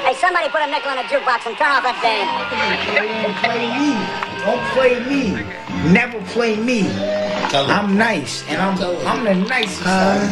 Hey, somebody put a nickel in a jukebox and turn off that game. Don't play me. Never play me. I'm nice, and I'm the nicest.